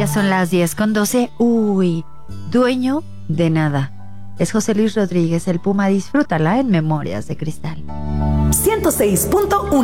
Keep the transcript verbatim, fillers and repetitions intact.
Ya son las diez con doce. Uy, dueño de nada. Es José Luis Rodríguez, el Puma. Disfrútala en Memorias de Cristal. ciento seis punto uno